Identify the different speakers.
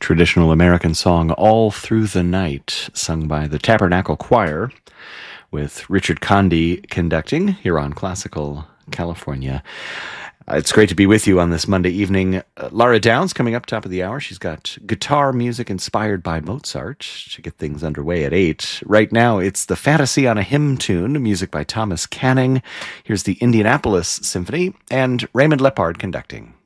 Speaker 1: traditional American song All Through the Night, sung by the Tabernacle Choir, with Richard Conde conducting here on Classical California. It's great to be with you on this Monday evening. Laura Downs coming up top of the hour. She's got guitar music inspired by Mozart to get things underway at 8. Right now, it's the Fantasy on a Hymn Tune, music by Thomas Canning. Here's the Indianapolis Symphony and Raymond Lepard conducting.